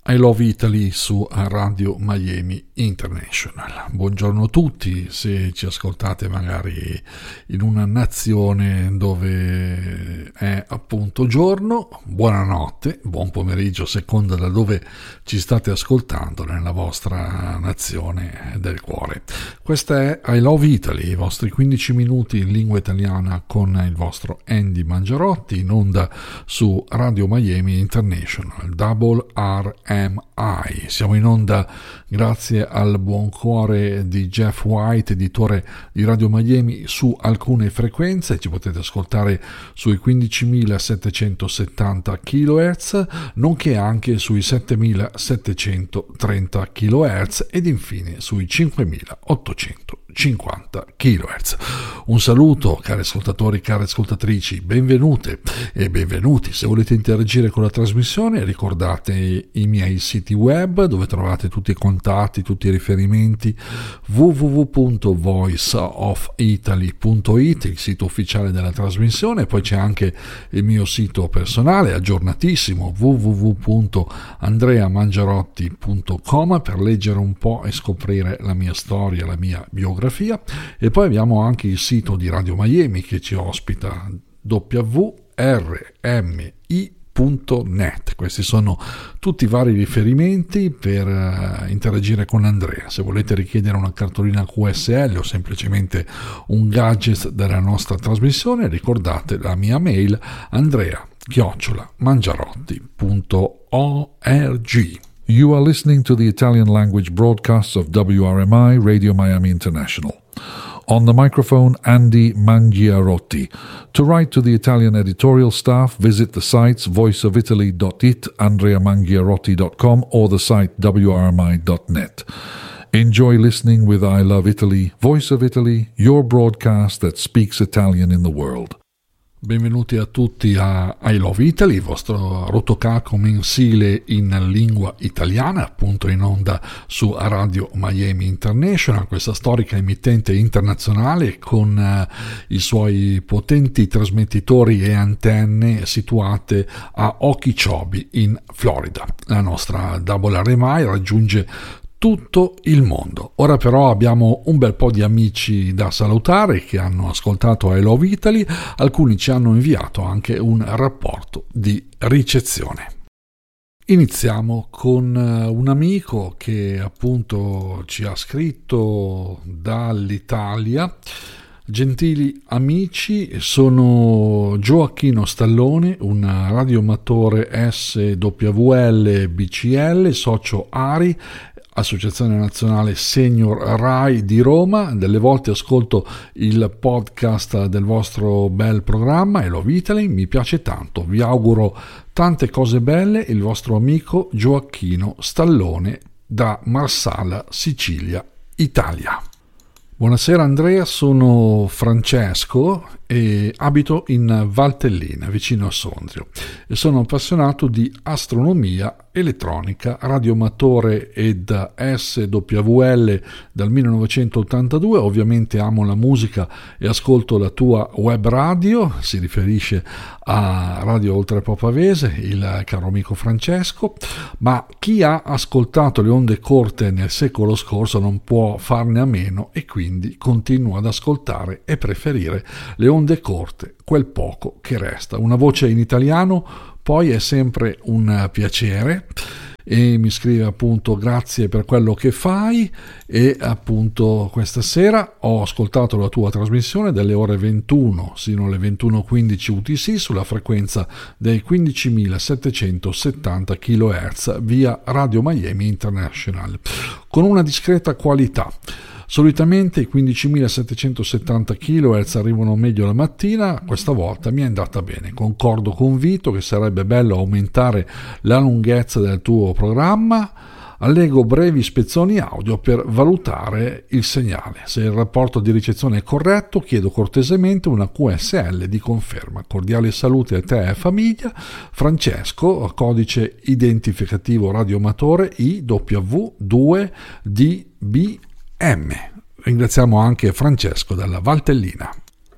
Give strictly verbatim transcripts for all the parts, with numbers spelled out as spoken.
I Love Italy su Radio Miami International. Buongiorno a tutti, se ci ascoltate magari in una nazione dove è appunto giorno, buonanotte, buon pomeriggio, a seconda da dove ci state ascoltando nella vostra nazione del cuore. Questa è I Love Italy, i vostri quindici minuti in lingua italiana con il vostro Andy Mangiarotti, in onda su Radio Miami International, Double R M I. Siamo in onda grazie al buon cuore di Jeff White, editore di Radio Miami, su alcune frequenze. Ci potete ascoltare sui quindicimilasettecentosettanta chilohertz, nonché anche sui settemilasettecentotrenta chilohertz ed infine sui cinquemilaottocentocinquanta chilohertz. Un saluto cari ascoltatori, cari ascoltatrici, benvenute e benvenuti. Se volete interagire con la trasmissione, ricordate i miei siti web dove trovate tutti i contatti, tutti i riferimenti: w w w punto voice of italy punto it, il sito ufficiale della trasmissione. Poi c'è anche il mio sito personale aggiornatissimo, w w w punto andrea mangiarotti punto com, per leggere un po' e scoprire la mia storia, la mia biografia. E poi abbiamo anche il sito di Radio Miami che ci ospita, w r m i punto net. Questi sono tutti i vari riferimenti per uh, interagire con Andrea. Se volete richiedere una cartolina Q S L o semplicemente un gadget della nostra trasmissione, ricordate la mia mail andrea chiocciola mangiarotti punto org. You are listening to the Italian language broadcasts of W R M I Radio Miami International. On the microphone, Andy Mangiarotti. To write to the Italian editorial staff, visit the sites voice of italy dot it, andrea mangiarotti dot com, or the site w r m i dot net. Enjoy listening with I Love Italy, Voice of Italy, your broadcast that speaks Italian in the world. Benvenuti a tutti a I Love Italy, il vostro rotocalco mensile in lingua italiana, appunto in onda su Radio Miami International, questa storica emittente internazionale con uh, i suoi potenti trasmettitori e antenne situate a Okeechobee in Florida. La nostra Double R M I raggiunge tutto il mondo. Ora però abbiamo un bel po' di amici da salutare che hanno ascoltato I Love Italy. Alcuni ci hanno inviato anche un rapporto di ricezione. Iniziamo con un amico che appunto ci ha scritto dall'Italia. Gentili amici, sono Gioacchino Stallone, un radioamatore S W L B C L, socio A R I, Associazione Nazionale Senior Rai di Roma. Delle volte ascolto il podcast del vostro bel programma I Love Italy, mi piace tanto, vi auguro tante cose belle. Il vostro amico Gioacchino Stallone da Marsala, Sicilia, Italia. Buonasera Andrea, sono Francesco e abito in Valtellina, vicino a Sondrio, e sono appassionato di astronomia elettronica, radioamatore ed S W L dal millenovecentottantadue. Ovviamente amo la musica e ascolto la tua web radio, si riferisce a Radio Oltrepò Pavese, il caro amico Francesco, ma chi ha ascoltato le onde corte nel secolo scorso non può farne a meno e quindi continua ad ascoltare e preferire le onde corte, quel poco che resta. Una voce in italiano poi è sempre un piacere, e mi scrive appunto grazie per quello che fai. E appunto questa sera ho ascoltato la tua trasmissione dalle ore ventuno sino alle ventuno e quindici U T C sulla frequenza dei quindicimilasettecentosettanta chilohertz via Radio Miami International con una discreta qualità. Solitamente i quindicimilasettecentosettanta chilohertz arrivano meglio la mattina, questa volta mi è andata bene. Concordo con Vito che sarebbe bello aumentare la lunghezza del tuo programma. Allego brevi spezzoni audio per valutare il segnale. Se il rapporto di ricezione è corretto, chiedo cortesemente una Q S L di conferma. Cordiale salute a te e famiglia. Francesco, codice identificativo radioamatore I W due D B M. Ringraziamo anche Francesco dalla Valtellina.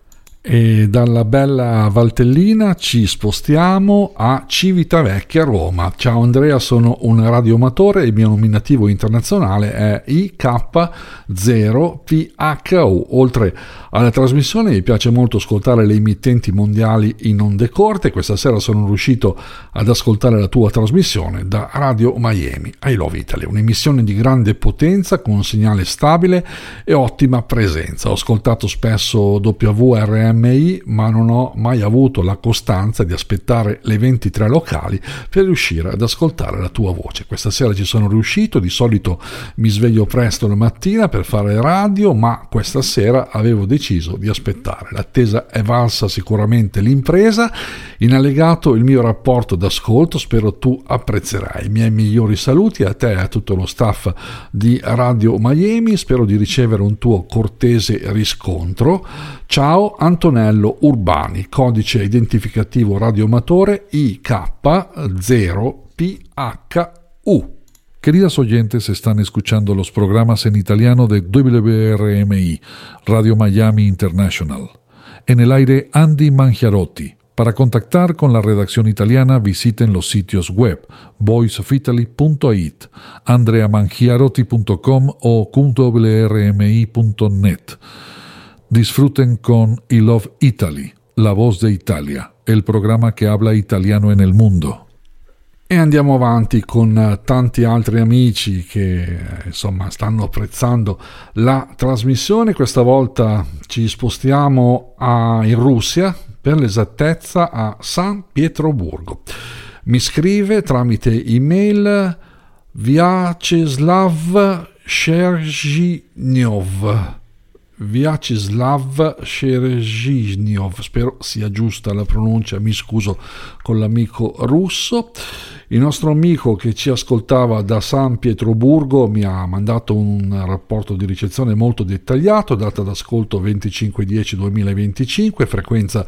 E dalla bella Valtellina ci spostiamo a Civitavecchia, Roma. Ciao Andrea, sono un radioamatore e il mio nominativo internazionale è I K zero P H U. Oltre alla trasmissione mi piace molto ascoltare le emittenti mondiali in onde corte. Questa sera sono riuscito ad ascoltare la tua trasmissione da Radio Miami, I Love Italy, un'emissione di grande potenza con un segnale stabile e ottima presenza. Ho ascoltato spesso W R M ma non ho mai avuto la costanza di aspettare le ventitré locali per riuscire ad ascoltare la tua voce. Questa sera ci sono riuscito. Di solito mi sveglio presto la mattina per fare radio, ma questa sera avevo deciso di aspettare. L'attesa è valsa sicuramente l'impresa. In allegato il mio rapporto d'ascolto, spero tu apprezzerai. I miei migliori saluti a te e a tutto lo staff di Radio Miami, spero di ricevere un tuo cortese riscontro. Ciao Antonello Urbani, codice identificativo radioamatore I K zero P H U. Queridas oyentes, están escuchando los programas en italiano de W R M I, Radio Miami International. En el aire, Andy Mangiarotti. Para contactar con la redacción italiana, visiten los sitios web voice of italy punto it, andrea mangiarotti punto com o w r m i punto net. Disfruten con I Love Italy, la voz de Italia, el programa que habla italiano en el mundo. E andiamo avanti con tanti altri amici che insomma stanno apprezzando la trasmissione. Questa volta ci spostiamo a, in Russia, per l'esattezza a San Pietroburgo. Mi scrive tramite email Vyacheslav Sherzinyov. Vyacheslav Sherzinyov, spero sia giusta la pronuncia, mi scuso con l'amico russo. Il nostro amico che ci ascoltava da San Pietroburgo mi ha mandato un rapporto di ricezione molto dettagliato, data d'ascolto venticinque dieci duemilaventicinque, frequenza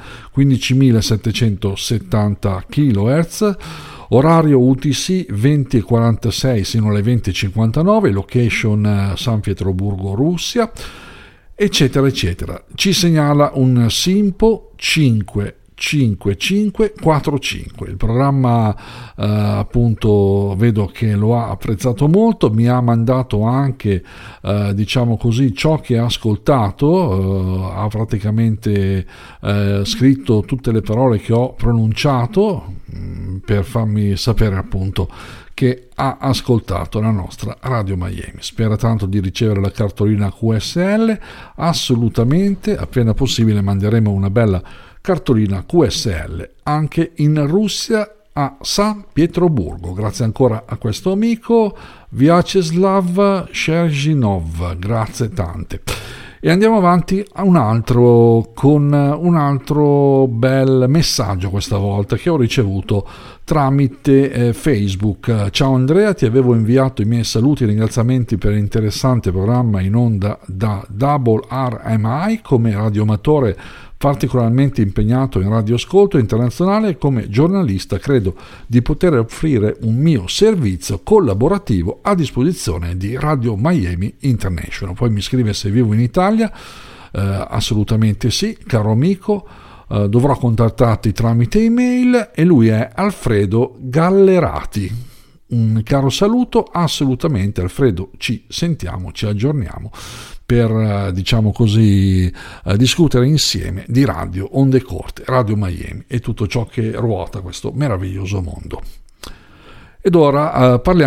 quindicimilasettecentosettanta chilohertz, orario U T C venti e quarantasei sino alle venti e cinquantanove, location San Pietroburgo, Russia, eccetera eccetera. Ci segnala un Simpo cinque cinque cinque quattro cinque. Il programma eh, appunto vedo che lo ha apprezzato molto, mi ha mandato anche eh, diciamo così ciò che ha ascoltato, eh, ha praticamente eh, scritto tutte le parole che ho pronunciato mh, per farmi sapere appunto che ha ascoltato la nostra Radio Miami. Spera tanto di ricevere la cartolina Q S L. Assolutamente, appena possibile manderemo una bella cartolina Q S L anche in Russia, a San Pietroburgo. Grazie ancora a questo amico Vyacheslav Sherzinyov, grazie tante. E andiamo avanti a un altro con un altro bel messaggio, questa volta che ho ricevuto tramite eh, Facebook. Ciao Andrea, ti avevo inviato i miei saluti e ringraziamenti per l'interessante programma in onda da W R M I come radioamatore particolarmente impegnato in radioascolto internazionale e come giornalista credo di poter offrire un mio servizio collaborativo a disposizione di Radio Miami International. Poi mi scrive se vivo in Italia, eh, assolutamente sì, caro amico, eh, dovrò contattarti tramite email e lui è Alfredo Gallerati. Un caro saluto, assolutamente Alfredo, ci sentiamo, ci aggiorniamo per, diciamo così, eh, discutere insieme di radio, onde corte, Radio Miami e tutto ciò che ruota questo meraviglioso mondo. Ed ora eh, parliamo